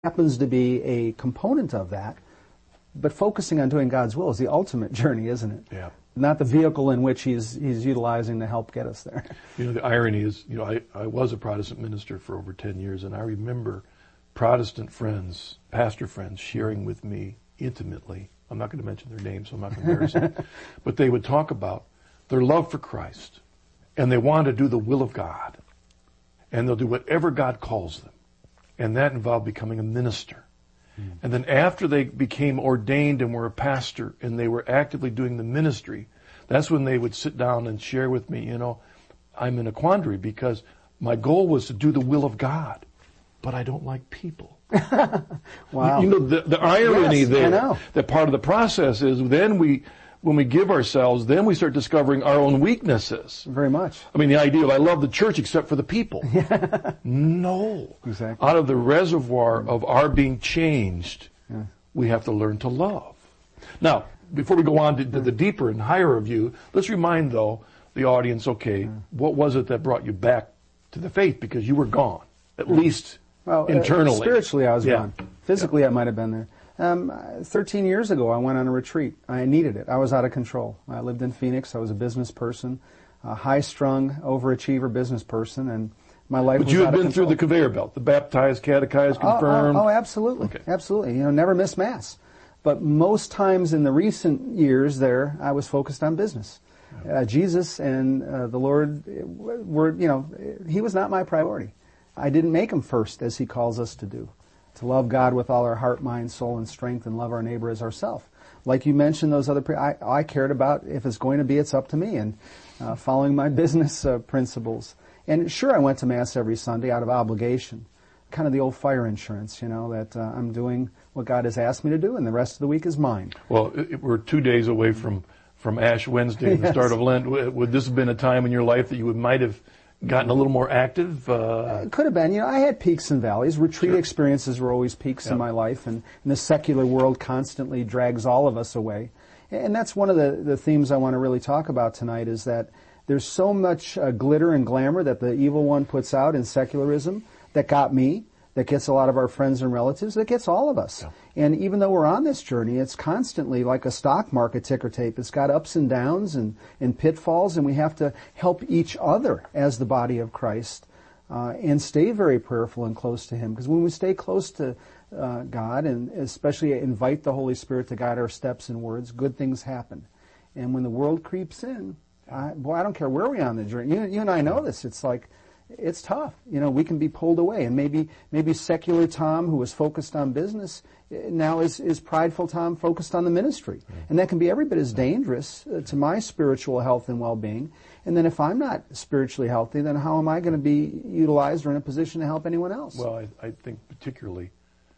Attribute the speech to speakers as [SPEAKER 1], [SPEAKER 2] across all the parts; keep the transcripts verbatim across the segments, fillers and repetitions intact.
[SPEAKER 1] happens to be a component of that, but focusing on doing God's will is the ultimate journey, isn't it?
[SPEAKER 2] Yeah.
[SPEAKER 1] Not the vehicle in which he's he's utilizing to help get us there.
[SPEAKER 2] You know, the irony is, you know, I, I was a Protestant minister for over ten years, and I remember Protestant friends, pastor friends, sharing with me intimately. I'm not going to mention their names, so I'm not going to embarrass them. But they would talk about their love for Christ, and they want to do the will of God, and they'll do whatever God calls them. And that involved becoming a minister. Mm. And then after they became ordained and were a pastor and they were actively doing the ministry, that's when they would sit down and share with me, you know, I'm in a quandary because my goal was to do the will of God, but I don't like people.
[SPEAKER 1] Wow.
[SPEAKER 2] You, you know, the, the irony
[SPEAKER 1] yes,
[SPEAKER 2] there,
[SPEAKER 1] I know.
[SPEAKER 2] that part of the process is then we, when we give ourselves, then we start discovering our own weaknesses.
[SPEAKER 1] Very much.
[SPEAKER 2] I mean, the idea of I love the church except for the people. No.
[SPEAKER 1] Exactly.
[SPEAKER 2] Out of the reservoir of our being changed,
[SPEAKER 1] yeah.
[SPEAKER 2] we have to learn to love. Now, before we go on to, to the deeper and higher view, let's remind, though, the audience, okay, yeah. what was it that brought you back to the faith? Because you were gone, at yeah. least
[SPEAKER 1] well,
[SPEAKER 2] internally.
[SPEAKER 1] Uh, spiritually, I was
[SPEAKER 2] yeah.
[SPEAKER 1] gone. Physically,
[SPEAKER 2] yeah.
[SPEAKER 1] I might have been there. Um, thirteen years ago, I went on a retreat. I needed it. I was out of control. I lived in Phoenix. I was a business person, a high-strung, overachiever business person, and my life
[SPEAKER 2] but
[SPEAKER 1] was
[SPEAKER 2] you
[SPEAKER 1] out
[SPEAKER 2] had
[SPEAKER 1] of
[SPEAKER 2] been
[SPEAKER 1] control.
[SPEAKER 2] through the conveyor belt, the baptized, catechized, confirmed.
[SPEAKER 1] Oh, oh, oh absolutely.
[SPEAKER 2] Okay.
[SPEAKER 1] Absolutely. You know, never missed Mass. But most times in the recent years there, I was focused on business. Yeah. Uh, Jesus and uh, the Lord were, you know, he was not my priority. I didn't make him first, as he calls us to do. To love God with all our heart, mind, soul, and strength, and love our neighbor as ourselves. Like you mentioned, those other, pre- I, I cared about if it's going to be, it's up to me, and uh, following my business uh, principles. And sure, I went to Mass every Sunday out of obligation, kind of the old fire insurance, you know, that uh, I'm doing what God has asked me to do, and the rest of the week is mine.
[SPEAKER 2] Well, it, we're two days away from, from Ash Wednesday and the
[SPEAKER 1] yes.
[SPEAKER 2] start of Lent. Would this have been a time in your life that you would, might have gotten a little more active? Uh,
[SPEAKER 1] it could have been. You know, I had peaks and valleys. Retreat
[SPEAKER 2] sure.
[SPEAKER 1] experiences were always peaks
[SPEAKER 2] yeah.
[SPEAKER 1] in my life, and, and the secular world constantly drags all of us away. And that's one of the, the themes I want to really talk about tonight, is that there's so much uh, glitter and glamour that the evil one puts out in secularism that got me, that gets a lot of our friends and relatives, that gets all of us. Yeah. And even though we're on this journey, it's constantly like a stock market ticker tape. It's got ups and downs and, and pitfalls, and we have to help each other as the body of Christ uh, and stay very prayerful and close to him. Because when we stay close to uh, God, and especially invite the Holy Spirit to guide our steps and words, good things happen. And when the world creeps in, I, boy, I don't care where we are on the journey. You, you and I know this. It's like, it's tough. You know, we can be pulled away. And maybe maybe secular Tom, who was focused on business, now is, is prideful Tom focused on the ministry. Mm-hmm. And that can be every bit as dangerous uh, to my spiritual health and well-being. And then if I'm not spiritually healthy, then how am I going to be utilized or in a position to help anyone else?
[SPEAKER 2] Well, I, I think particularly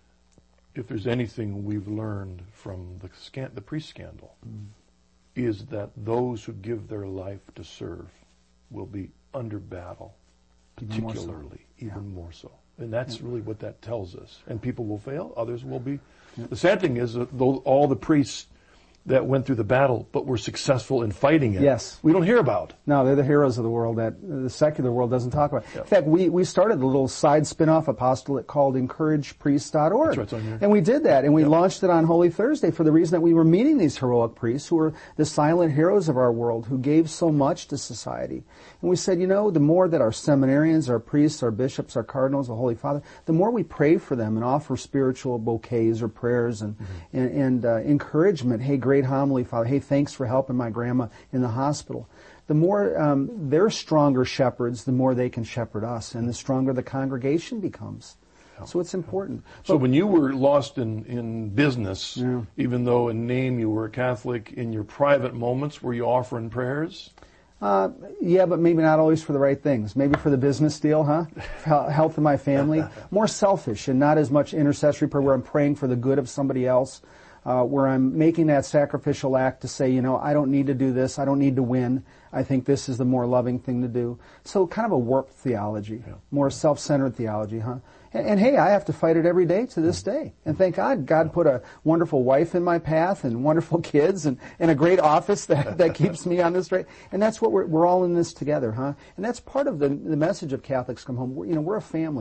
[SPEAKER 2] if there's anything we've learned from the, scan, the priest scandal, mm-hmm. is that those who give their life to serve will be under battle. Particularly,
[SPEAKER 1] even more so.
[SPEAKER 2] even
[SPEAKER 1] Yeah.
[SPEAKER 2] more so. And that's
[SPEAKER 1] yeah.
[SPEAKER 2] really what that tells us. And people will fail, others will be. Yeah. The sad thing is that though all the priests that went through the battle but were successful in fighting it,
[SPEAKER 1] yes.
[SPEAKER 2] we don't hear about.
[SPEAKER 1] No, they're the heroes of the world that the secular world doesn't talk about.
[SPEAKER 2] Yeah.
[SPEAKER 1] In fact, we, we started a little side spin-off apostolate called encourage priests dot org.
[SPEAKER 2] That's right, it's on here.
[SPEAKER 1] And we did that, and we
[SPEAKER 2] yep.
[SPEAKER 1] launched it on Holy Thursday for the reason that we were meeting these heroic priests who were the silent heroes of our world, who gave so much to society. And we said, you know, the more that our seminarians, our priests, our bishops, our cardinals, the Holy Father, the more we pray for them and offer spiritual bouquets or prayers and, mm-hmm. and, and uh, encouragement. Hey, great homily, Father. Hey, thanks for helping my grandma in the hospital. The more um, they're stronger shepherds, the more they can shepherd us, and the stronger the congregation becomes. Yeah. So it's important.
[SPEAKER 2] So but, when you were lost in, in business, yeah. even though in name you were a Catholic, in your private moments, were you offering prayers?
[SPEAKER 1] Uh, yeah, but maybe not always for the right things. Maybe for the business deal, huh? For health of my family. More selfish and not as much intercessory prayer where I'm praying for the good of somebody else. Uh, where I'm making that sacrificial act to say, you know, I don't need to do this. I don't need to win. I think this is the more loving thing to do. So kind of a warped theology, yeah. more self-centered theology, huh? And, and hey, I have to fight it every day to this day. And thank God, God put a wonderful wife in my path and wonderful kids and, and a great office that, that keeps me on this straight. And that's what we're, we're all in this together, huh? And that's part of the, the message of Catholics Come Home. We're, you know, we're a family.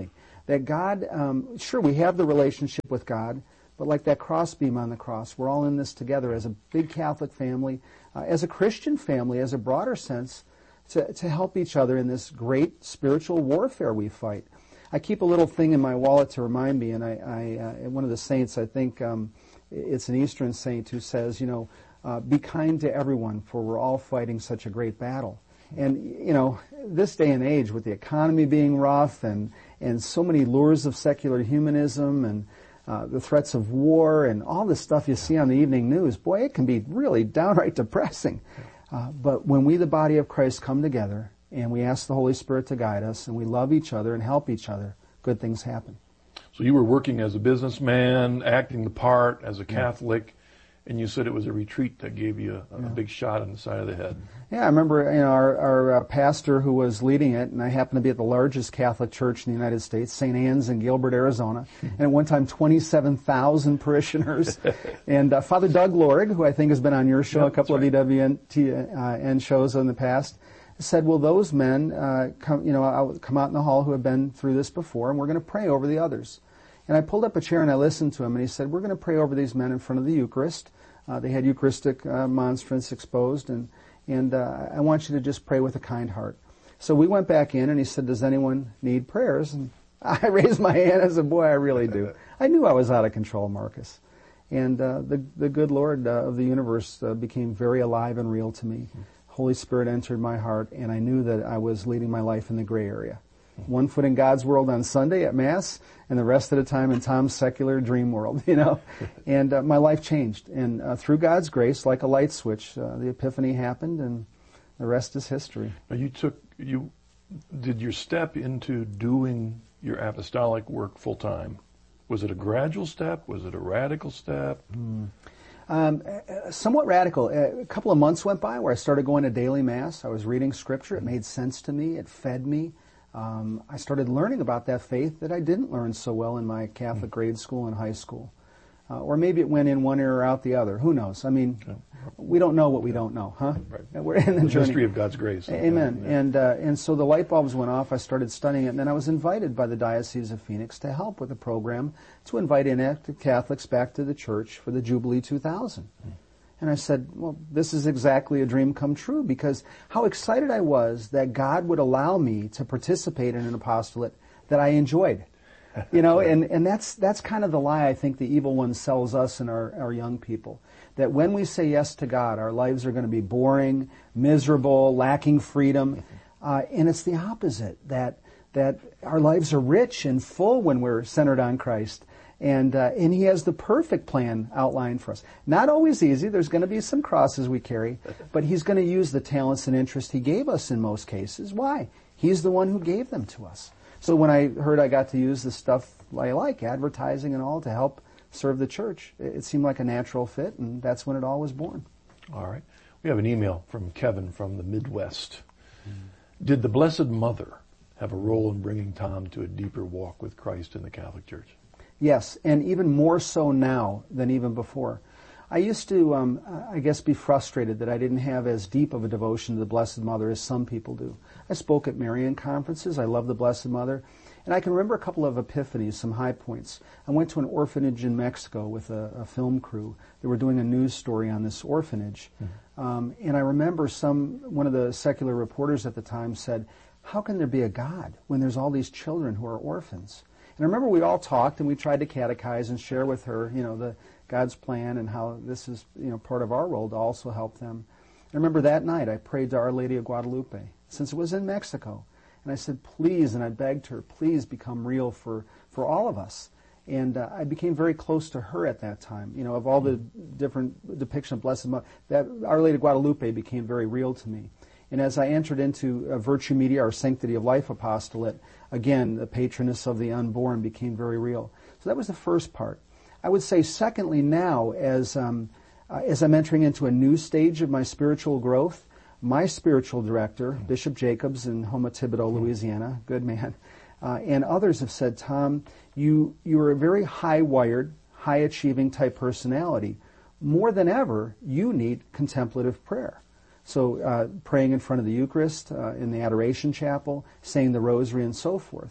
[SPEAKER 1] that God, um, sure, we have the relationship with God, but like that crossbeam on the cross, we're all in this together as a big Catholic family, uh, as a Christian family, as a broader sense, to, to help each other in this great spiritual warfare we fight. I keep a little thing in my wallet to remind me, and I, I uh, one of the saints, I think um, it's an Eastern saint who says, you know, uh, be kind to everyone, for we're all fighting such a great battle. And, you know, this day and age, with the economy being rough and, and so many lures of secular humanism and uh, the threats of war and all the stuff you see on the evening news, boy, it can be really downright depressing. Uh, but when we, the body of Christ, come together and we ask the Holy Spirit to guide us and we love each other and help each other, good things happen.
[SPEAKER 2] So you were working as a businessman, acting the part as a Catholic, and you said it was a retreat that gave you a, a yeah. big shot on the side of the head. Yeah,
[SPEAKER 1] I remember, you know, our, our uh, pastor who was leading it, and I happened to be at the largest Catholic church in the United States, Saint Anne's in Gilbert, Arizona, and at one time twenty-seven thousand parishioners. And uh, Father Doug Lorig, who I think has been on your show, yep, a couple of right. E W N T N shows in the past, said, well, those men, uh, come, you know, I'll come out in the hall who have been through this before, and we're going to pray over the others. And I pulled up a chair and I listened to him, and he said, we're going to pray over these men in front of the Eucharist. Uh, they had Eucharistic uh, monstrance exposed, and, and uh, I want you to just pray with a kind heart. So we went back in, and he said, does anyone need prayers? And I raised my hand and said, boy, I really do. I knew I was out of control, Marcus. And uh, the, the good Lord uh, of the universe uh, became very alive and real to me. Holy Spirit entered my heart, and I knew that I was leading my life in the gray area. One foot in God's world on Sunday at Mass, and the rest of the time in Tom's secular dream world, you know. And uh, my life changed. And uh, through God's grace, like a light switch, uh, the epiphany happened, and the rest is history.
[SPEAKER 2] Now you took, you, did your step into doing your apostolic work full time, was it a gradual step? Was it a radical step?
[SPEAKER 1] Mm. Um, somewhat radical. A couple of months went by where I started going to daily Mass. I was reading Scripture. It made sense to me. It fed me. Um, I started learning about that faith that I didn't learn so well in my Catholic grade school and high school. Uh, or maybe it went in one ear or out the other. Who knows? I mean, we don't know what we don't know, huh?
[SPEAKER 2] Right.
[SPEAKER 1] We're in the,
[SPEAKER 2] the
[SPEAKER 1] journey.
[SPEAKER 2] Mystery of God's grace.
[SPEAKER 1] Amen.
[SPEAKER 2] Yeah.
[SPEAKER 1] And uh, and so the light bulbs went off. I started studying it, and then I was invited by the Diocese of Phoenix to help with a program to invite inactive Catholics back to the church for the Jubilee two thousand. Mm. And I said, well, this is exactly a dream come true, because how excited I was that God would allow me to participate in an apostolate that I enjoyed. You know, and, and that's that's kind of the lie I think the evil one sells us and our, our young people. That when we say yes to God, our lives are going to be boring, miserable, lacking freedom. Uh, and it's the opposite, that that our lives are rich and full when we're centered on Christ. And uh, and He has the perfect plan outlined for us. Not always easy. There's going to be some crosses we carry. But He's going to use the talents and interests He gave us in most cases. Why? He's the one who gave them to us. So when I heard I got to use the stuff I like, advertising and all, to help serve the church, it seemed like a natural fit, and that's when it all was born.
[SPEAKER 2] All right. We have an email from Kevin from the Midwest. Mm. Did the Blessed Mother have a role in bringing Tom to a deeper walk with Christ in the Catholic Church?
[SPEAKER 1] Yes, and even more so now than even before. I used to, um, I guess, be frustrated that I didn't have as deep of a devotion to the Blessed Mother as some people do. I spoke at Marian conferences. I love the Blessed Mother. And I can remember a couple of epiphanies, some high points. I went to an orphanage in Mexico with a, a film crew. They were doing a news story on this orphanage. Mm-hmm. Um, and I remember some, one of the secular reporters at the time said, how can there be a God when there's all these children who are orphans? And I remember we all talked and we tried to catechize and share with her, you know, the God's plan and how this is, you know, part of our role to also help them. I remember that night I prayed to Our Lady of Guadalupe, since it was in Mexico. And I said, please, and I begged her, please become real for, for all of us. And uh, I became very close to her at that time. You know, of all the different depictions of Blessed Mother, that Our Lady of Guadalupe became very real to me. And as I entered into uh, Virtue Media, our Sanctity of Life apostolate, again, the patroness of the unborn became very real. So that was the first part. I would say, secondly, now, as um, uh, as I'm entering into a new stage of my spiritual growth, my spiritual director, Bishop Jacobs in Houma Thibodaux, Louisiana, good man, uh, and others have said, Tom, you you're a very high-wired, high-achieving type personality. More than ever, you need contemplative prayer. So uh, praying in front of the Eucharist, uh, in the Adoration Chapel, saying the Rosary, and so forth.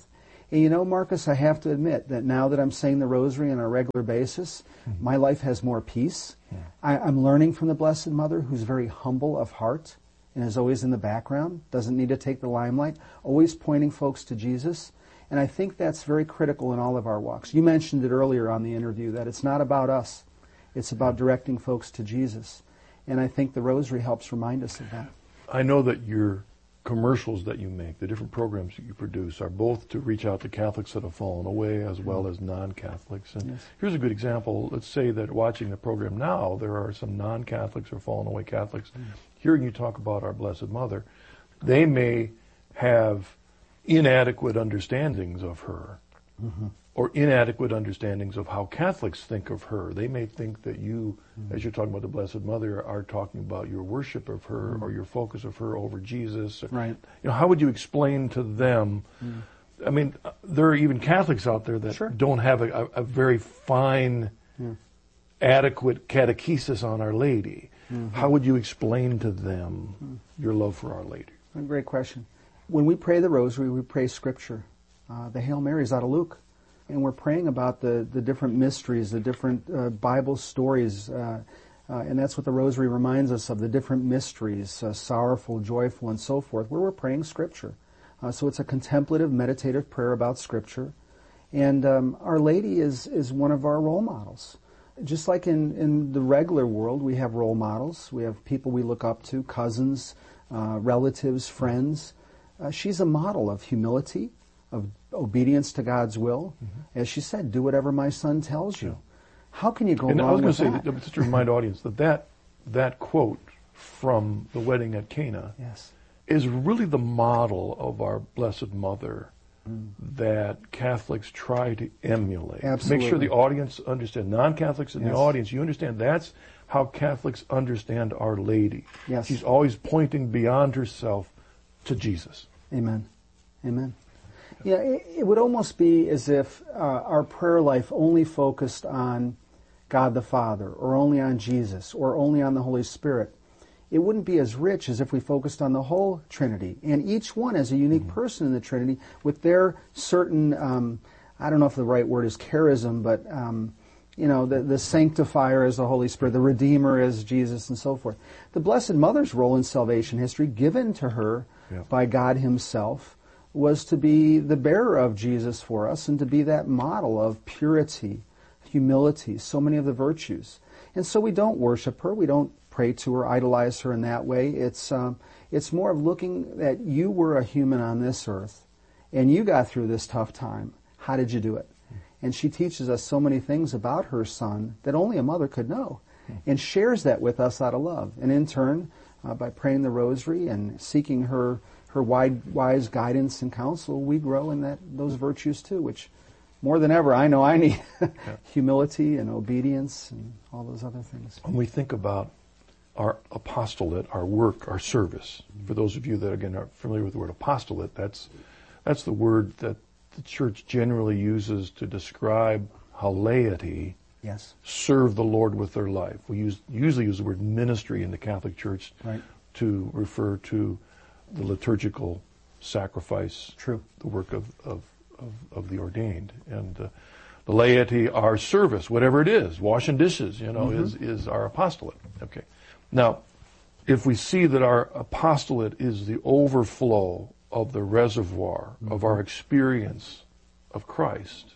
[SPEAKER 1] And you know, Marcus, I have to admit that now that I'm saying the rosary on a regular basis, mm-hmm. my life has more peace. Yeah. I, I'm learning from the Blessed Mother, who's very humble of heart and is always in the background, doesn't need to take the limelight, always pointing folks to Jesus. And I think that's very critical in all of our walks. You mentioned it earlier on the interview, that it's not about us. It's about directing folks to Jesus. And I think the rosary helps remind us of that.
[SPEAKER 2] I know that your commercials that you make, the different programs that you produce, are both to reach out to Catholics that have fallen away as well as non-Catholics. And yes. Here's a good example. Let's say that watching the program now, there are some non-Catholics or fallen away Catholics. Mm. Hearing you talk about our Blessed Mother, they may have inadequate understandings of her, mm-hmm. or inadequate understandings of how Catholics think of her. They may think that you, mm-hmm. as you're talking about the Blessed Mother, are talking about your worship of her, mm-hmm. or your focus of her over Jesus.
[SPEAKER 1] Right.
[SPEAKER 2] You know, how would you explain to them? Mm-hmm. I mean, there are even Catholics out there that
[SPEAKER 1] sure.
[SPEAKER 2] don't have a, a very fine, yeah. adequate catechesis on Our Lady. Mm-hmm. How would you explain to them mm-hmm. your love for Our Lady?
[SPEAKER 1] A great question. When we pray the rosary, we pray Scripture. Uh, the Hail Mary is out of Luke. And we're praying about the, the different mysteries, the different uh, Bible stories. Uh, uh, and that's what the rosary reminds us of, the different mysteries, uh, sorrowful, joyful, and so forth, where we're praying Scripture. Uh, so it's a contemplative, meditative prayer about Scripture. And um, Our Lady is, is one of our role models. Just like in, in the regular world, we have role models. We have people we look up to, cousins, uh, relatives, friends. Uh, she's a model of humility, of obedience to God's will. Mm-hmm. As she said, do whatever my son tells you. Yeah. How can you go
[SPEAKER 2] and
[SPEAKER 1] wrong with that?
[SPEAKER 2] I was going to say, just to remind the audience, that, that that quote from the wedding at Cana
[SPEAKER 1] yes.
[SPEAKER 2] is really the model of our Blessed Mother mm. that Catholics try to emulate.
[SPEAKER 1] Absolutely.
[SPEAKER 2] Make sure the audience understand, non-Catholics in
[SPEAKER 1] yes.
[SPEAKER 2] the audience, you understand that's how Catholics understand Our Lady.
[SPEAKER 1] Yes.
[SPEAKER 2] She's always pointing beyond herself to Jesus.
[SPEAKER 1] Amen. Amen. Yeah, it, it would almost be as if uh, our prayer life only focused on God the Father, or only on Jesus, or only on the Holy Spirit. It wouldn't be as rich as if we focused on the whole Trinity, and each one as a unique mm-hmm. person in the Trinity with their certain, um, I don't know if the right word is charism, but um, you know, the, the sanctifier is the Holy Spirit, the Redeemer is Jesus, and so forth. The Blessed Mother's role in salvation history, given to her yeah. by God Himself, was to be the bearer of Jesus for us and to be that model of purity, humility, so many of the virtues. And so we don't worship her, we don't pray to her, idolize her in that way. It's um, it's more of looking that you were a human on this earth and you got through this tough time. How did you do it? And she teaches us so many things about her son that only a mother could know, and shares that with us out of love. And in turn, uh, by praying the rosary and seeking her her wide, wise guidance and counsel, we grow in that those virtues too, which more than ever I know I need. yeah. Humility and obedience and all those other things.
[SPEAKER 2] When we think about our apostolate, our work, our service, mm-hmm. for those of you that again are familiar with the word apostolate, that's that's the word that the church generally uses to describe how laity
[SPEAKER 1] yes.
[SPEAKER 2] serve the Lord with their life. We use, usually use the word ministry in the Catholic Church
[SPEAKER 1] right.
[SPEAKER 2] to refer to the liturgical sacrifice,
[SPEAKER 1] True.
[SPEAKER 2] the work of, of, of, of the ordained. And uh, the laity, our service, whatever it is, washing dishes, you know, mm-hmm. is, is our apostolate. Okay. Now, if we see that our apostolate is the overflow of the reservoir mm-hmm. of our experience of Christ,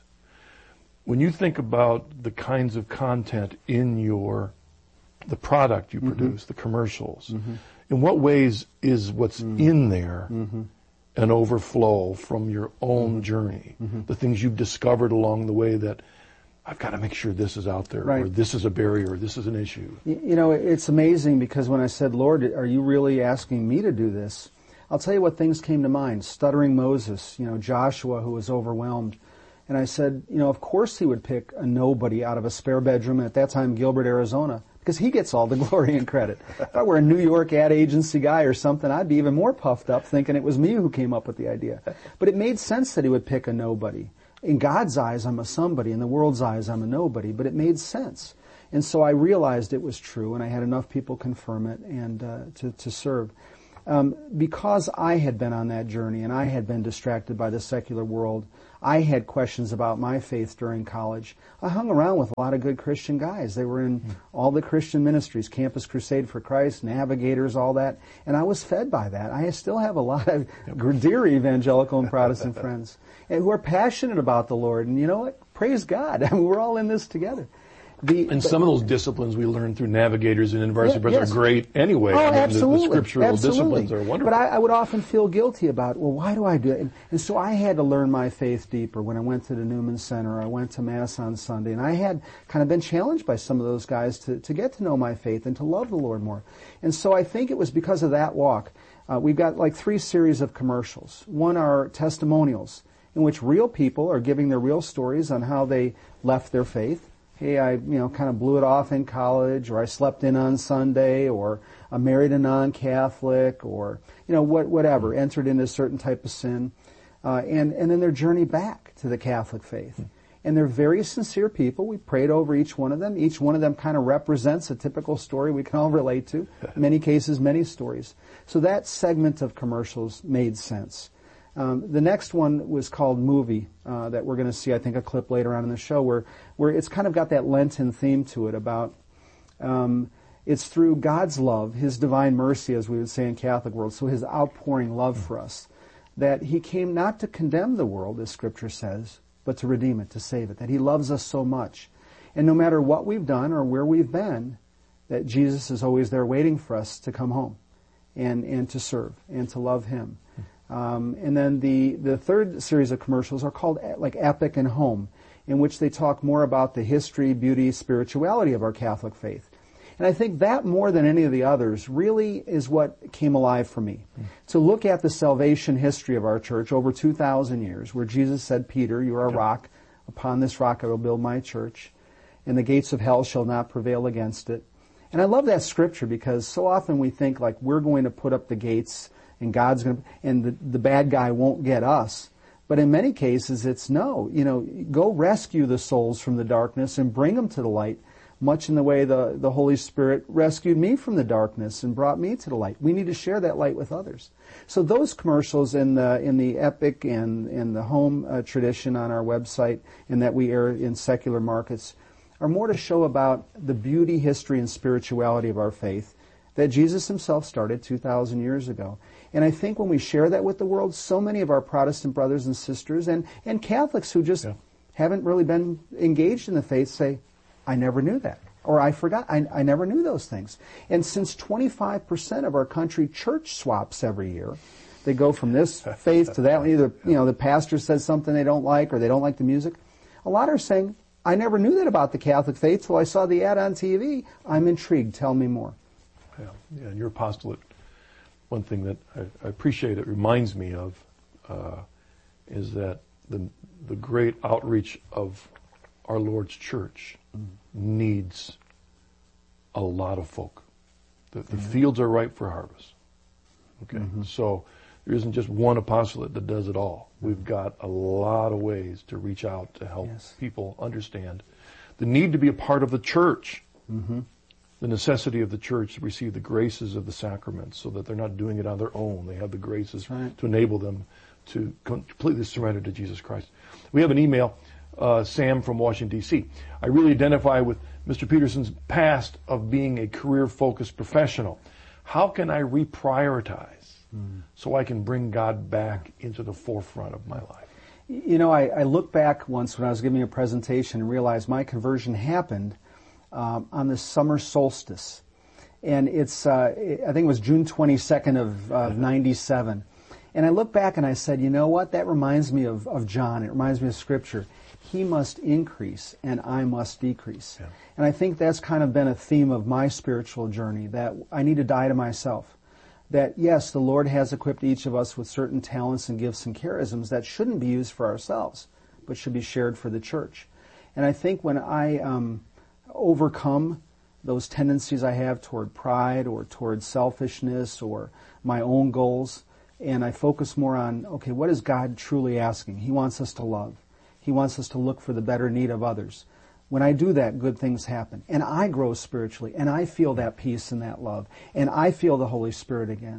[SPEAKER 2] when you think about the kinds of content in your, the product you mm-hmm. produce, the commercials, mm-hmm. in what ways is what's mm-hmm. in there mm-hmm. an overflow from your own mm-hmm. journey? Mm-hmm. The things you've discovered along the way that I've got to make sure this is out there,
[SPEAKER 1] right.
[SPEAKER 2] or this is a barrier, or this is an issue.
[SPEAKER 1] You, you know, it's amazing because when I said, Lord, are you really asking me to do this? I'll tell you what things came to mind. Stuttering Moses, you know, Joshua who was overwhelmed. And I said, you know, of course he would pick a nobody out of a spare bedroom, at that time Gilbert, Arizona, because he gets all the glory and credit. If I were a New York ad agency guy or something, I'd be even more puffed up thinking it was me who came up with the idea. But it made sense that he would pick a nobody. In God's eyes, I'm a somebody. In the world's eyes, I'm a nobody. But it made sense. And so I realized it was true, and I had enough people confirm it and uh, to, to serve. Um, because I had been on that journey and I had been distracted by the secular world, I had questions about my faith during college. I hung around with a lot of good Christian guys. They were in all the Christian ministries, Campus Crusade for Christ, Navigators, all that, and I was fed by that. I still have a lot of dear evangelical and Protestant friends and who are passionate about the Lord, and you know what? Praise God. I mean, we're all in this together. The,
[SPEAKER 2] and
[SPEAKER 1] but,
[SPEAKER 2] some of those disciplines we learn through Navigators and University
[SPEAKER 1] yeah,
[SPEAKER 2] Press
[SPEAKER 1] yes.
[SPEAKER 2] are great anyway.
[SPEAKER 1] Oh,
[SPEAKER 2] I mean,
[SPEAKER 1] absolutely.
[SPEAKER 2] The, the scriptural
[SPEAKER 1] absolutely.
[SPEAKER 2] disciplines are wonderful.
[SPEAKER 1] But I, I would often feel guilty about, well, why do I do it? And, and so I had to learn my faith deeper when I went to the Newman Center. I went to Mass on Sunday, and I had kind of been challenged by some of those guys to, to get to know my faith and to love the Lord more. And so I think it was because of that walk. Uh, we've got like three series of commercials. One are testimonials, in which real people are giving their real stories on how they left their faith. Hey, I, you know, kind of blew it off in college, or I slept in on Sunday, or I married a non-Catholic, or, you know, what, whatever, entered into a certain type of sin, uh, and, and then their journey back to the Catholic faith. And they're very sincere people. We prayed over each one of them. Each one of them kind of represents a typical story we can all relate to. In many cases, many stories. So that segment of commercials made sense. Um, the next one was called Movie, uh, that we're going to see, I think, a clip later on in the show, where, where it's kind of got that Lenten theme to it about, um, it's through God's love, His divine mercy, as we would say in Catholic world, so His outpouring love for us, that He came not to condemn the world, as Scripture says, but to redeem it, to save it, that He loves us so much. And no matter what we've done or where we've been, that Jesus is always there waiting for us to come home and, and to serve and to love Him. Um, and then the, the third series of commercials are called like Epic and Home, in which they talk more about the history, beauty, spirituality of our Catholic faith. And I think that more than any of the others really is what came alive for me. Mm. To look at the salvation history of our church over two thousand years, where Jesus said, Peter, you are a rock. Upon this rock I will build my church, and the gates of hell shall not prevail against it. And I love that scripture because so often we think like we're going to put up the gates and God's going to, and the, the bad guy won't get us. But in many cases, it's no. You know, go rescue the souls from the darkness and bring them to the light, much in the way the, the Holy Spirit rescued me from the darkness and brought me to the light. We need to share that light with others. So those commercials in the in the Epic and in the Home uh, tradition on our website, and that we air in secular markets, are more to show about the beauty, history, and spirituality of our faith that Jesus Himself started two thousand years ago. And I think when we share that with the world, so many of our Protestant brothers and sisters and, and Catholics who just yeah. haven't really been engaged in the faith say, I never knew that. Or I forgot. I, I never knew those things. And since twenty-five percent of our country church swaps every year, they go from this faith to that. Either, you know, the pastor says something they don't like or they don't like the music. A lot are saying, I never knew that about the Catholic faith till I saw the ad on T V. I'm intrigued. Tell me more.
[SPEAKER 2] Yeah, yeah, and your apostolate, one thing that I, I appreciate, it reminds me of, uh, is that the the great outreach of our Lord's church mm. needs a lot of folk. The, the mm-hmm. fields are ripe for harvest. Okay, mm-hmm. so there isn't just one apostolate that does it all. Mm-hmm. We've got a lot of ways to reach out to help yes. people understand the need to be a part of the church. Mm-hmm. The necessity of the church to receive the graces of the sacraments so that they're not doing it on their own. They have the graces right. to enable them to completely surrender to Jesus Christ. We have an email, uh, Sam from Washington, D C I really identify with Mister Peterson's past of being a career-focused professional. How can I reprioritize mm. so I can bring God back into the forefront of my life?
[SPEAKER 1] You know, I, I look back once when I was giving a presentation and realized my conversion happened Um, on the summer solstice, and it's uh, I think it was June twenty-second of uh, ninety-seven, and I look back and I said, you know what? That reminds me of, of John. It reminds me of Scripture. He must increase, and I must decrease. Yeah. And I think that's kind of been a theme of my spiritual journey. That I need to die to myself. That yes, the Lord has equipped each of us with certain talents and gifts and charisms that shouldn't be used for ourselves, but should be shared for the church. And I think when I um, overcome those tendencies I have toward pride or toward selfishness or my own goals, and I focus more on, okay, what is God truly asking? He wants us to love. He wants us to look for the better need of others. When I do that, good things happen. And I grow spiritually, and I feel that peace and that love, and I feel the Holy Spirit again.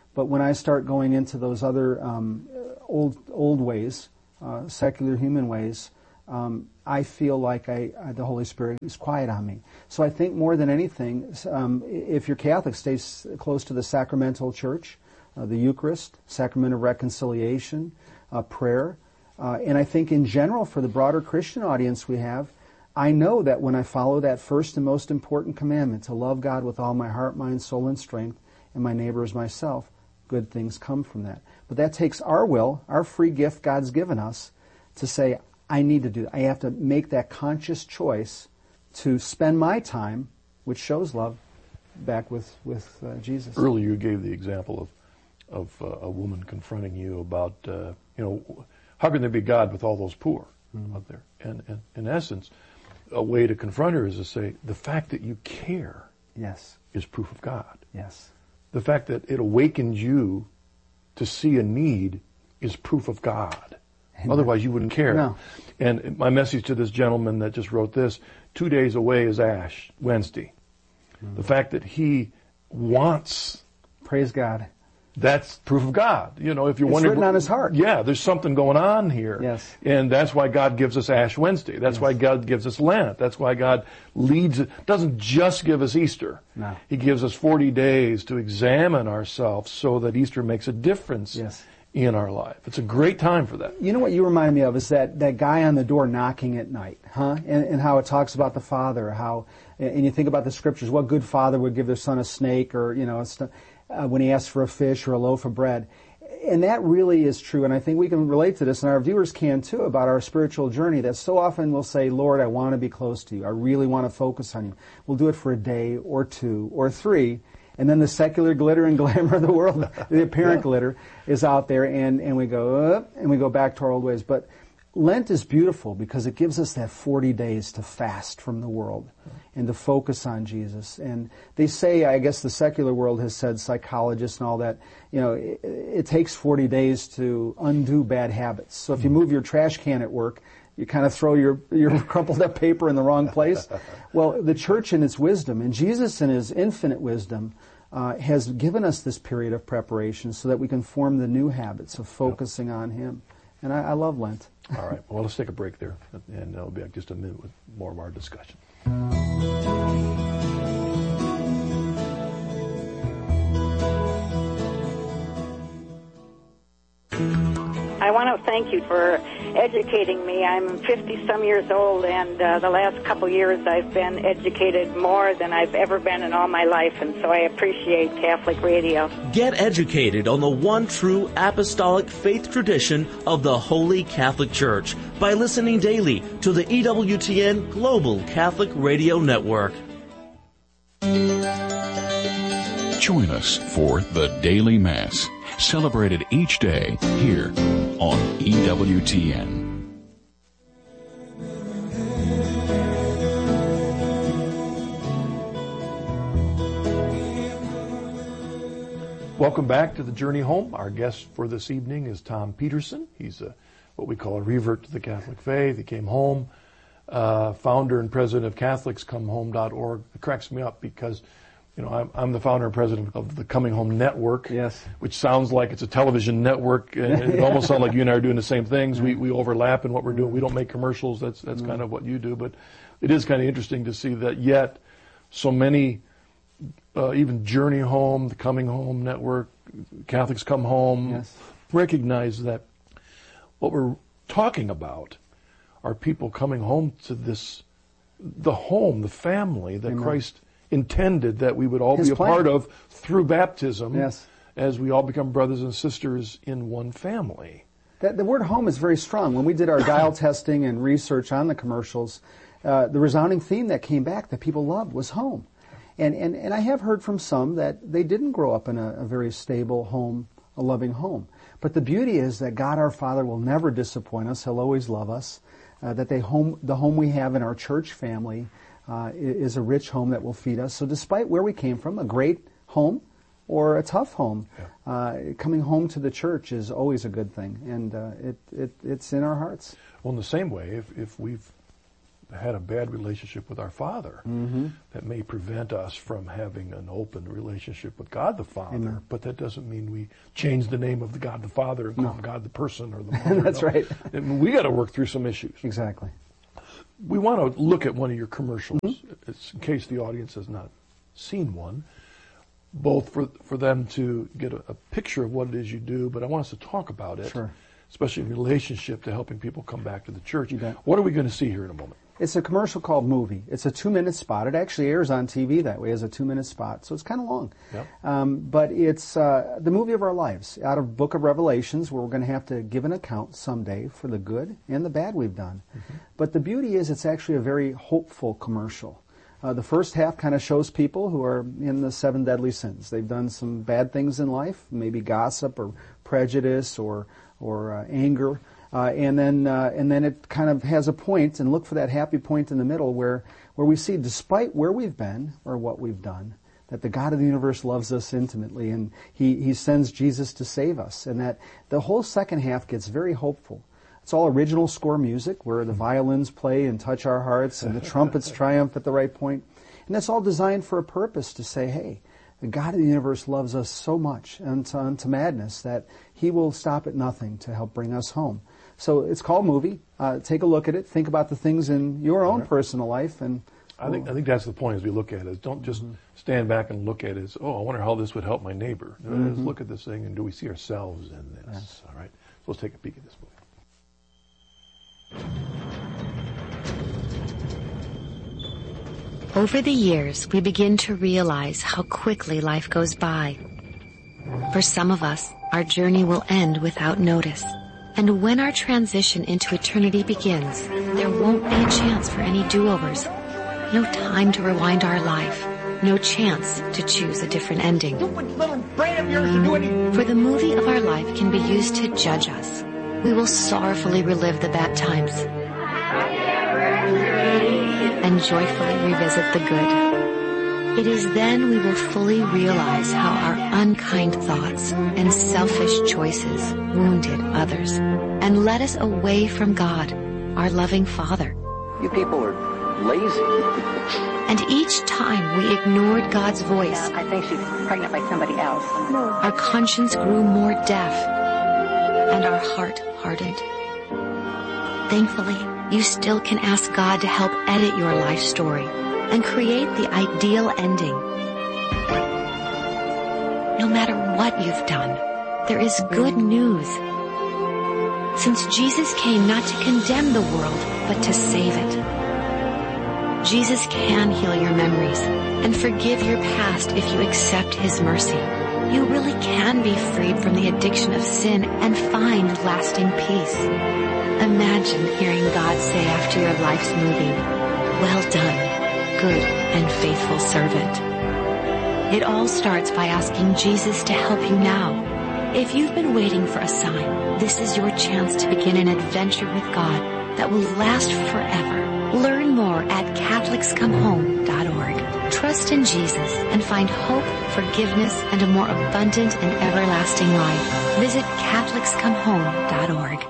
[SPEAKER 1] But when I start going into those other um, old old ways, uh, secular human ways, um, I feel like I, I, the Holy Spirit is quiet on me. So I think more than anything, um, if you're Catholic, stay s- close to the sacramental church, uh, the Eucharist, sacrament of reconciliation, uh, prayer. Uh, and I think in general, for the broader Christian audience we have, I know that when I follow that first and most important commandment, to love God with all my heart, mind, soul, and strength, and my neighbor as myself, good things come from that. But that takes our will, our free gift God's given us, to say, I need to do that. I have to make that conscious choice to spend my time, which shows love, back with, with uh, Jesus.
[SPEAKER 2] Earlier you gave the example of of uh, a woman confronting you about, uh, you know, how can there be God with all those poor mm-hmm. out there? And, and in essence, a way to confront her is to say, the fact that you care
[SPEAKER 1] yes.
[SPEAKER 2] is proof of God.
[SPEAKER 1] Yes.
[SPEAKER 2] The fact that it awakens you to see a need is proof of God. Amen. Otherwise, you wouldn't care.
[SPEAKER 1] No.
[SPEAKER 2] And my message to this gentleman that just wrote this, two days away is Ash Wednesday. Mm-hmm. The fact that he wants...
[SPEAKER 1] Praise God.
[SPEAKER 2] That's proof of God. You know, if you're
[SPEAKER 1] it's
[SPEAKER 2] wondering...
[SPEAKER 1] written on his heart.
[SPEAKER 2] Yeah, there's something going on here.
[SPEAKER 1] Yes.
[SPEAKER 2] And that's why God gives us Ash Wednesday. That's yes. why God gives us Lent. That's why God leads... doesn't just give us Easter.
[SPEAKER 1] No.
[SPEAKER 2] He gives us forty days to examine ourselves so that Easter makes a difference
[SPEAKER 1] yes.
[SPEAKER 2] in our life. It's a great time for that.
[SPEAKER 1] You know what you reminded me of is that, that guy on the door knocking at night, huh? And, and how it talks about the father, how... And you think about the scriptures, what good father would give their son a snake or, you know... A Uh, when he asks for a fish or a loaf of bread. And that really is true, and I think we can relate to this, and our viewers can too, about our spiritual journey, that so often we'll say, Lord, I want to be close to you. I really want to focus on you. We'll do it for a day or two or three, and then the secular glitter and glamour of the world, the apparent yeah. glitter, is out there, and, and we go, up, and we go back to our old ways. But Lent is beautiful because it gives us that forty days to fast from the world and to focus on Jesus. And they say, I guess the secular world has said, psychologists and all that, you know, it, it takes forty days to undo bad habits. So if you move your trash can at work, you kind of throw your, your crumpled up paper in the wrong place. Well, the church in its wisdom, and Jesus in his infinite wisdom, uh, has given us this period of preparation so that we can form the new habits of focusing yep. on him. And I, I love Lent.
[SPEAKER 2] All right. Well, let's take a break there, and I'll be back just a minute with more of our discussion.
[SPEAKER 3] I want to thank you for educating me. I'm fifty-some years old, and uh, the last couple years I've been educated more than I've ever been in all my life, and so I appreciate Catholic radio.
[SPEAKER 4] Get educated on the one true apostolic faith tradition of the Holy Catholic Church by listening daily to the E W T N Global Catholic Radio Network.
[SPEAKER 5] Join us for the Daily Mass, celebrated each day here on E W T N.
[SPEAKER 2] Welcome back to the Journey Home. Our guest for this evening is Tom Peterson. He's a, what we call a revert to the Catholic faith. He came home, uh, founder and president of Catholics Come Home dot org. It cracks me up because, you know, I'm, I'm the founder and president of the Coming Home Network,
[SPEAKER 1] yes.
[SPEAKER 2] which sounds like it's a television network, and it almost sounds like you and I are doing the same things. We we overlap in what we're doing. We don't make commercials. That's that's kind of what you do, but it is kind of interesting to see that yet so many, uh, even Journey Home, the Coming Home Network, Catholics Come Home,
[SPEAKER 1] yes.
[SPEAKER 2] recognize that what we're talking about are people coming home to this, the home, the family that Amen. Christ intended that we would all
[SPEAKER 1] His
[SPEAKER 2] be a
[SPEAKER 1] plan.
[SPEAKER 2] part of through baptism,
[SPEAKER 1] yes.
[SPEAKER 2] as we all become brothers and sisters in one family.
[SPEAKER 1] That, the word home is very strong. When we did our dial testing and research on the commercials, uh, the resounding theme that came back that people loved was home. And, and, and I have heard from some that they didn't grow up in a, a very stable home, a loving home. But the beauty is that God our Father will never disappoint us. He'll always love us. Uh, that they home, the home we have in our church family Uh, is a rich home that will feed us. So despite where we came from, a great home or a tough home, yeah. uh, coming home to the church is always a good thing, and uh, it, it it's in our hearts.
[SPEAKER 2] Well, in the same way, if, if we've had a bad relationship with our Father
[SPEAKER 1] Mm-hmm.
[SPEAKER 2] that may prevent us from having an open relationship with God the Father.
[SPEAKER 1] Amen.
[SPEAKER 2] But that doesn't mean we change the name of the God the Father and call
[SPEAKER 1] No.
[SPEAKER 2] him God the person or the mother.
[SPEAKER 1] That's
[SPEAKER 2] No.
[SPEAKER 1] right.
[SPEAKER 2] I mean, we got to work through some issues.
[SPEAKER 1] Exactly.
[SPEAKER 2] We want to look at one of your commercials,
[SPEAKER 1] Mm-hmm.
[SPEAKER 2] it's in case the audience has not seen one, both for for them to get a, a picture of what it is you do, but I want us to talk about it,
[SPEAKER 1] Sure.
[SPEAKER 2] especially in relationship to helping people come back to the church.
[SPEAKER 1] You bet.
[SPEAKER 2] What are we going to see here in a moment?
[SPEAKER 1] It's a commercial called Movie. It's a two-minute spot. It actually airs on T V that way as a two-minute spot, so it's kind of long.
[SPEAKER 2] Yep.
[SPEAKER 1] Um, but it's uh, the movie of our lives, out of Book of Revelations, where we're going to have to give an account someday for the good and the bad we've done. Mm-hmm. But the beauty is it's actually a very hopeful commercial. Uh, the first half kind of shows people who are in the seven deadly sins. They've done some bad things in life, maybe gossip or prejudice or, or uh, anger. Uh, and then uh, and then it kind of has a point, and look for that happy point in the middle where, where we see, despite where we've been or what we've done, that the God of the universe loves us intimately, and he, he sends Jesus to save us. And that the whole second half gets very hopeful. It's all original score music where the violins play and touch our hearts and the trumpets triumph at the right point. And that's all designed for a purpose to say, hey, the God of the universe loves us so much unto, unto madness that he will stop at nothing to help bring us home. So it's called Movie. Uh, take a look at it. Think about the things in your own personal life. And
[SPEAKER 2] I think I think that's the point as we look at it. Is don't just mm-hmm. stand back and look at it as, oh, I wonder how this would help my neighbor. Mm-hmm. Let's look at this thing and do we see ourselves in this? Yes. All right. So let's take a peek at this movie.
[SPEAKER 6] Over the years, we begin to realize how quickly life goes by. For some of us, our journey will end without notice. And when our transition into eternity begins, there won't be a chance for any do-overs. No time to rewind our life. No chance to choose a different ending. For the movie of our life can be used to judge us. We will sorrowfully relive the bad times and joyfully revisit the good. It is then we will fully realize how our unkind thoughts and selfish choices wounded others and led us away from God, our loving Father.
[SPEAKER 7] You people are lazy.
[SPEAKER 6] And each time we ignored God's voice,
[SPEAKER 8] I think she's pregnant by somebody else.
[SPEAKER 6] Our conscience grew more deaf and our heart hardened. Thankfully, you still can ask God to help edit your life story and create the ideal ending. No matter what you've done, there is good news. Since Jesus came not to condemn the world, but to save it. Jesus can heal your memories and forgive your past if you accept His mercy. You really can be freed from the addiction of sin and find lasting peace. Imagine hearing God say after your life's moving, "Well done, good and faithful servant." It all starts by asking Jesus to help you now. If you've been waiting for a sign, this is your chance to begin an adventure with God that will last forever. Learn more at Catholics Come Home dot org. Trust in Jesus and find hope, forgiveness, and a more abundant and everlasting life. Visit Catholics Come Home dot org.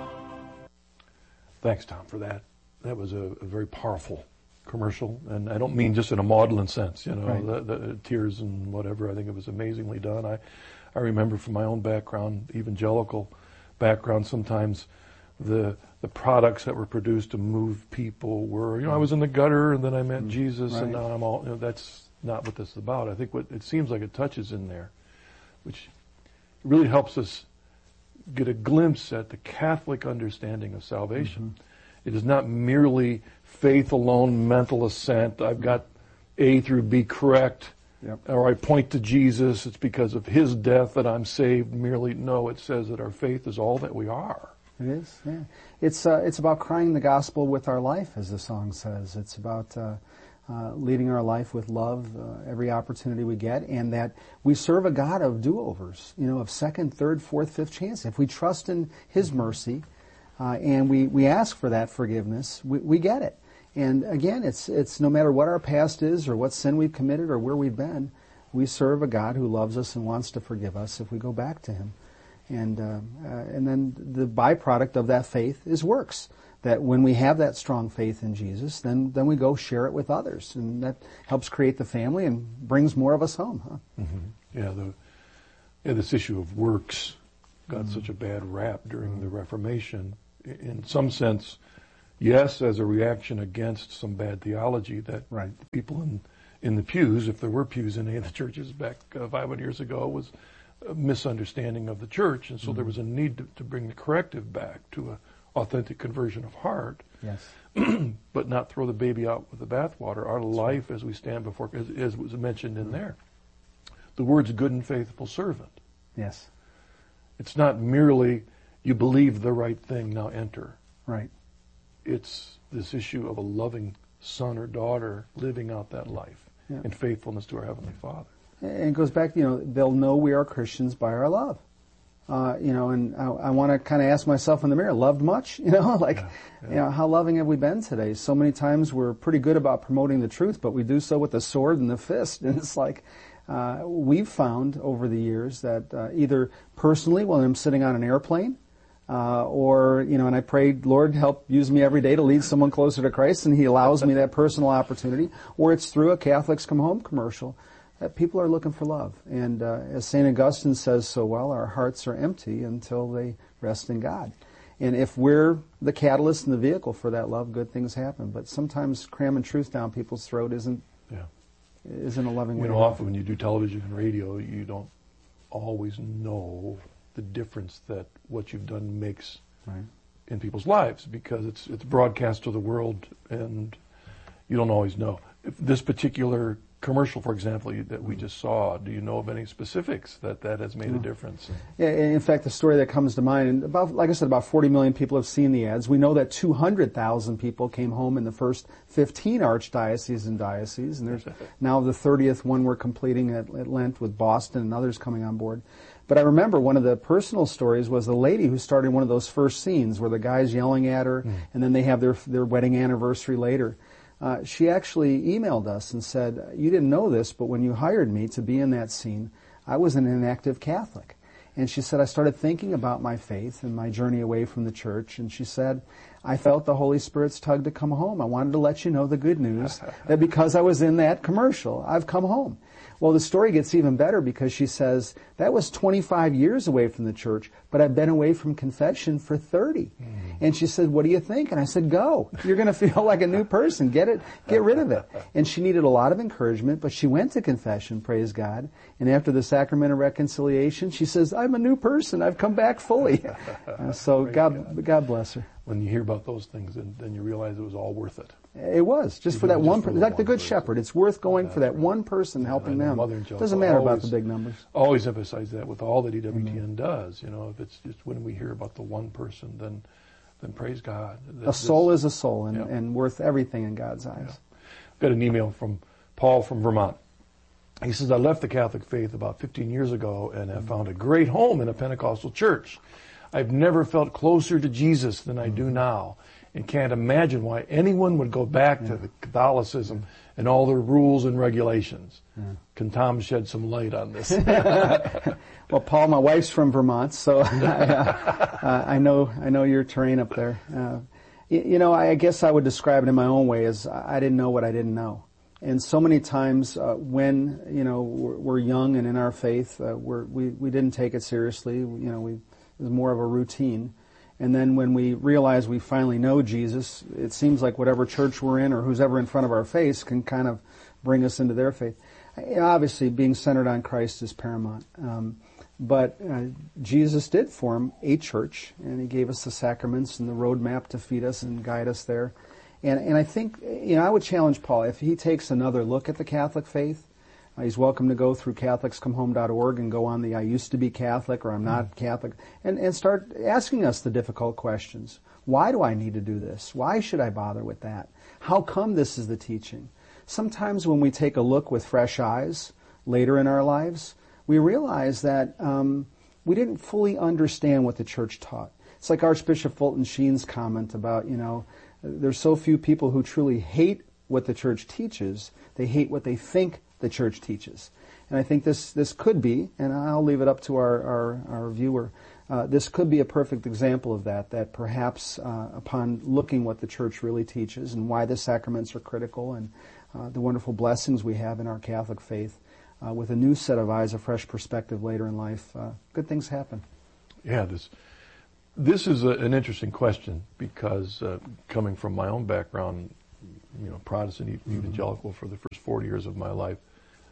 [SPEAKER 2] Thanks, Tom, for that. That was a, a very powerful commercial, and I don't mean just in a maudlin sense, you know,
[SPEAKER 1] right.
[SPEAKER 2] the, the tears and whatever. I think it was amazingly done. I, I remember from my own background, evangelical background, sometimes the the products that were produced to move people were, you know, I was in the gutter and then I met mm, Jesus right. and now I'm all, you know, that's not what this is about. I think what it seems like it touches in there, which really helps us get a glimpse at the Catholic understanding of salvation. Mm-hmm. It is not merely faith alone, mental assent. I've got A through B correct, yep. or I point to Jesus. It's because of His death that I'm saved. Merely, no, it says that our faith is all that we are.
[SPEAKER 1] It is, yeah. It's uh, it's about crying the gospel with our life, as the song says. It's about uh, uh, leading our life with love uh, every opportunity we get, and that we serve a God of do-overs, you know, of second, third, fourth, fifth chance. If we trust in His mercy uh, and we, we ask for that forgiveness, we, we get it. And again, it's it's no matter what our past is or what sin we've committed or where we've been, we serve a God who loves us and wants to forgive us if we go back to Him. And uh, uh, and then the byproduct of that faith is works. that when we have that strong faith in Jesus, then, then we go share it with others. And that helps create the family and brings more of us home. Huh?
[SPEAKER 2] Mm-hmm. Yeah, the, yeah, this issue of works got mm-hmm. such a bad rap during mm-hmm. the Reformation. In some sense, yes, as a reaction against some bad theology that
[SPEAKER 1] right.
[SPEAKER 2] the people in, in the pews, if there were pews in any of the churches back uh, five hundred years ago, was a misunderstanding of the church. And so mm-hmm. there was a need to, to bring the corrective back to a authentic conversion of heart,
[SPEAKER 1] yes,
[SPEAKER 2] but not throw the baby out with the bathwater. Our life as we stand before, as, as was mentioned in there, the words good and faithful servant.
[SPEAKER 1] Yes.
[SPEAKER 2] It's not merely you believe the right thing, now enter.
[SPEAKER 1] Right.
[SPEAKER 2] It's this issue of a loving son or daughter living out that life
[SPEAKER 1] yeah.
[SPEAKER 2] in faithfulness to our Heavenly Father.
[SPEAKER 1] And it goes back, you know, they'll know we are Christians by our love. Uh, you know, and I, I want to kind of ask myself in the mirror, loved much? You know, like,
[SPEAKER 2] yeah, yeah.
[SPEAKER 1] you know, how loving have we been today? So many times we're pretty good about promoting the truth, but we do so with the sword and the fist. And it's like, uh, we've found over the years that uh, either personally when I'm sitting on an airplane, uh, or, you know, and I pray, Lord, help use me every day to lead someone closer to Christ, and He allows me that personal opportunity, or it's through a Catholics Come Home commercial. That people are looking for love. And uh, as Saint Augustine says so well, our hearts are empty until they rest in God. And if we're the catalyst and the vehicle for that love, good things happen. But sometimes cramming truth down people's throat isn't
[SPEAKER 2] yeah.
[SPEAKER 1] isn't a loving
[SPEAKER 2] you
[SPEAKER 1] way.
[SPEAKER 2] You know, often when you do television and radio, you don't always know the difference that what you've done makes
[SPEAKER 1] right.
[SPEAKER 2] in people's lives, because it's it's broadcast to the world, and you don't always know. If this particular commercial, for example, that we just saw, do you know of any specifics that that has made a difference?
[SPEAKER 1] Yeah, in fact, the story that comes to mind, and about, like I said, about forty million people have seen the ads. We know that two hundred thousand people came home in the first fifteen archdioceses and dioceses, and there's now the thirtieth one we're completing at, at Lent with Boston and others coming on board. But I remember one of the personal stories was the lady who started one of those first scenes where the guy's yelling at her, mm. and then they have their their wedding anniversary later. Uh, she actually emailed us and said, you didn't know this, but when you hired me to be in that scene, I was an inactive Catholic. And she said, I started thinking about my faith and my journey away from the church. And she said, I felt the Holy Spirit's tug to come home. I wanted to let you know the good news that because I was in that commercial, I've come home. Well, the story gets even better because she says, that was twenty-five years away from the church, but I've been away from confession for thirty. Mm. And she said, what do you think? And I said, go. You're going to feel like a new person. Get it, get rid of it. And she needed a lot of encouragement, but she went to confession, praise God. And after the sacrament of reconciliation, she says, I'm a new person. I've come back fully. Uh, so God, God, God bless her.
[SPEAKER 2] When you hear about those things, then, then you realize it was all worth it.
[SPEAKER 1] It was, just for that one person, like the Good Shepherd. It's worth going for that one person, helping them. Doesn't matter about the big numbers.
[SPEAKER 2] Always emphasize that with all that E W T N does. You know, if it's just when we hear about the one person, then then praise God.
[SPEAKER 1] A soul is a soul, and, and worth everything in God's eyes.
[SPEAKER 2] Yeah. Got an email from Paul from Vermont. He says, I left the Catholic faith about fifteen years ago and have found a great home in a Pentecostal church. I've never felt closer to Jesus than I do now, and can't imagine why anyone would go back yeah. to the Catholicism and all their rules and regulations. Yeah. Can Tom shed some light on this?
[SPEAKER 1] Well, Paul, my wife's from Vermont, so I, uh, uh, I know I know your terrain up there. Uh, you, you know, I guess I would describe it in my own way as I didn't know what I didn't know. And so many times uh, when, you know, we're, we're young and in our faith, uh, we're, we, we didn't take it seriously. You know, we, it was more of a routine. And then when we realize we finally know Jesus, it seems like whatever church we're in or who's ever in front of our face can kind of bring us into their faith. Obviously, being centered on Christ is paramount. Um, but uh, Jesus did form a church, and He gave us the sacraments and the roadmap to feed us and guide us there. And, and I think, you know, I would challenge Paul, if he takes another look at the Catholic faith, uh, he's welcome to go through Catholics Come Home dot org and go on the I used to be Catholic or I'm not Catholic, and, and start asking us the difficult questions. Why do I need to do this? Why should I bother with that? How come this is the teaching? Sometimes when we take a look with fresh eyes later in our lives, we realize that um, we didn't fully understand what the church taught. It's like Archbishop Fulton Sheen's comment about, you know, there's so few people who truly hate what the church teaches. They hate what they think the church teaches. And I think this, this could be, and I'll leave it up to our, our, our viewer, uh, this could be a perfect example of that, that perhaps uh, upon looking what the church really teaches and why the sacraments are critical and uh, the wonderful blessings we have in our Catholic faith, uh, with a new set of eyes, a fresh perspective later in life, uh, good things happen.
[SPEAKER 2] Yeah, this this is a, an interesting question because uh, coming from my own background, you know, Protestant mm-hmm. evangelical for the first forty years of my life,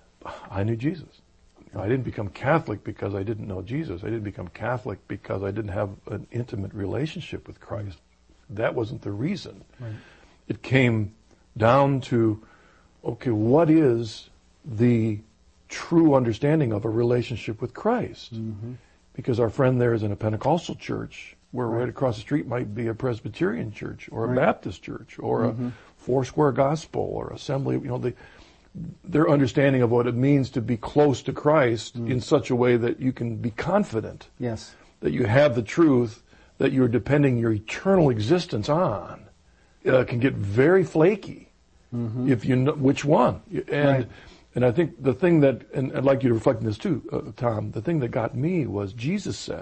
[SPEAKER 2] I knew Jesus. I didn't become Catholic because I didn't know Jesus. I didn't become Catholic because I didn't have an intimate relationship with Christ. That wasn't the reason. Right. It came down to, okay, what is the true understanding of a relationship with Christ? Mm-hmm. Because our friend there is in a Pentecostal church, where right. right across the street might be a Presbyterian church or a right. Baptist church or mm-hmm. a Foursquare Gospel or Assembly. You know, the their understanding of what it means to be close to Christ mm. in such a way that you can be confident
[SPEAKER 1] yes.
[SPEAKER 2] that you have the truth that you're depending your eternal existence on, uh, can get very flaky mm-hmm. if you know which one. And right. and I think the thing that, and I'd like you to reflect on this too, uh, Tom, the thing that got me was Jesus said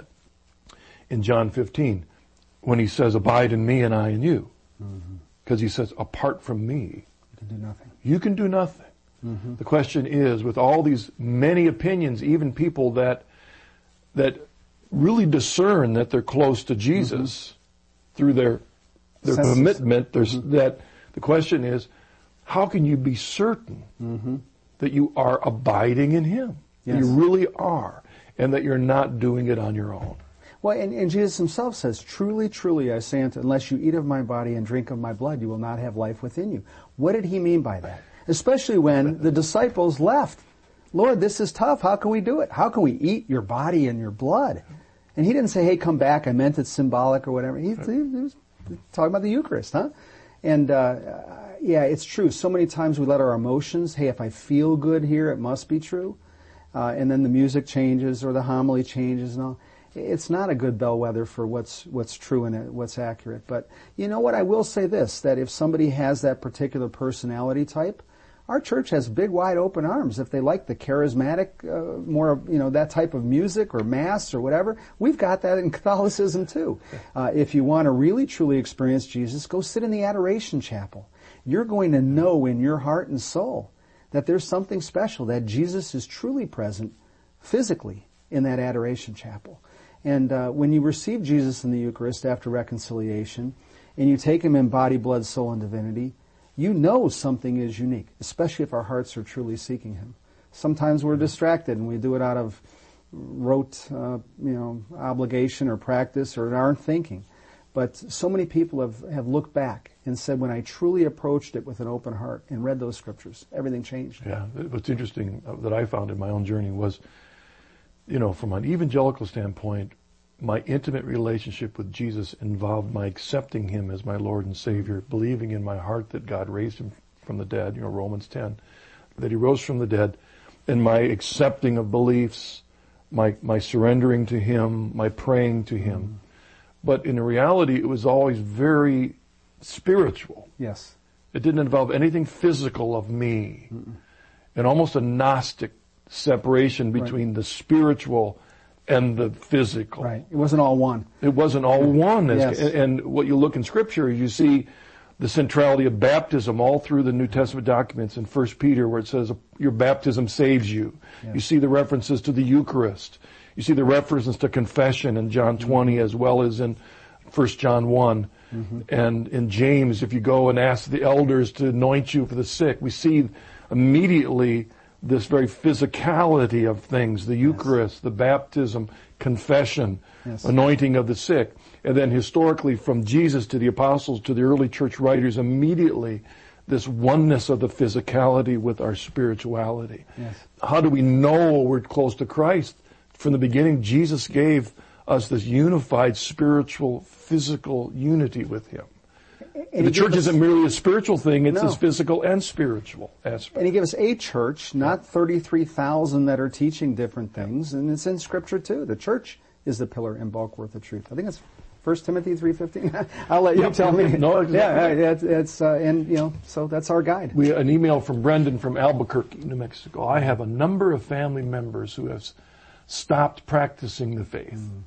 [SPEAKER 2] in John fifteen, when he says, abide in me and I in you. Because mm-hmm. he says, apart from me,
[SPEAKER 1] you can do nothing.
[SPEAKER 2] You can do nothing. Mm-hmm. The question is, with all these many opinions, even people that that really discern that they're close to Jesus mm-hmm. through their their Senses. commitment, mm-hmm. that the question is, how can you be certain mm-hmm. that you are abiding in Him? Yes. That you really are, and that you're not doing it on your own.
[SPEAKER 1] Well, and, and Jesus himself says, truly, truly, I say unto you, unless you eat of my body and drink of my blood, you will not have life within you. What did he mean by that? Especially when the disciples left. Lord, this is tough. How can we do it? How can we eat your body and your blood? And he didn't say, hey, come back. I meant it's symbolic or whatever. He, he was talking about the Eucharist, huh? And, uh, yeah, it's true. So many times we let our emotions, hey, if I feel good here, it must be true. Uh, and then the music changes or the homily changes and all. It's not a good bellwether for what's what's true and what's accurate. But you know what? I will say this, that if somebody has that particular personality type, our church has big, wide open arms. If they like the charismatic, uh, more, you know, that type of music or mass or whatever, we've got that in Catholicism too. Uh, if you want to really, truly experience Jesus, go sit in the Adoration Chapel. You're going to know in your heart and soul that there's something special, that Jesus is truly present physically in that Adoration Chapel. And uh, when you receive Jesus in the Eucharist after reconciliation, and you take Him in body, blood, soul, and divinity, you know something is unique, especially if our hearts are truly seeking Him. Sometimes we're distracted, and we do it out of rote, uh, you know, obligation or practice or aren't thinking. But so many people have, have looked back and said, when I truly approached it with an open heart and read those scriptures, everything changed.
[SPEAKER 2] Yeah, what's interesting that I found in my own journey was, you know, from an evangelical standpoint, my intimate relationship with Jesus involved my accepting Him as my Lord and Savior, believing in my heart that God raised Him from the dead, you know, Romans ten, that He rose from the dead, and my accepting of beliefs, my my surrendering to Him, my praying to Him. Mm-hmm. But in reality, it was always very spiritual.
[SPEAKER 1] Yes.
[SPEAKER 2] It didn't involve anything physical of me, mm-mm. and almost a Gnostic separation between right. the spiritual and the physical.
[SPEAKER 1] Right. It wasn't all one.
[SPEAKER 2] It wasn't all one. As,
[SPEAKER 1] yes.
[SPEAKER 2] And what you look in Scripture is you see the centrality of baptism all through the New Testament documents in First Peter, where it says your baptism saves you. Yes. You see the references to the Eucharist. You see the references to confession in John twenty mm-hmm. as well as in First John one. Mm-hmm. And in James, if you go and ask the elders to anoint you for the sick, we see immediately this very physicality of things, the Eucharist, yes. the baptism, confession, yes. anointing of the sick. And then historically from Jesus to the apostles to the early church writers, immediately this oneness of the physicality with our spirituality.
[SPEAKER 1] Yes. How
[SPEAKER 2] do we know we're close to Christ? From the beginning, Jesus gave us this unified spiritual, physical unity with Him. And the church us, isn't merely a spiritual thing, it's
[SPEAKER 1] no.
[SPEAKER 2] a physical and spiritual aspect.
[SPEAKER 1] And He gave us a church, not thirty-three thousand that are teaching different things, and it's in Scripture too. The church is the pillar and bulwark of truth. I think it's First Timothy three fifteen. I'll let you
[SPEAKER 2] yeah,
[SPEAKER 1] tell me.
[SPEAKER 2] No, exactly.
[SPEAKER 1] Yeah, it's, it's uh, and you know, so that's our guide.
[SPEAKER 2] We an email from Brendan from Albuquerque, New Mexico. I have a number of family members who have stopped practicing the faith. Mm.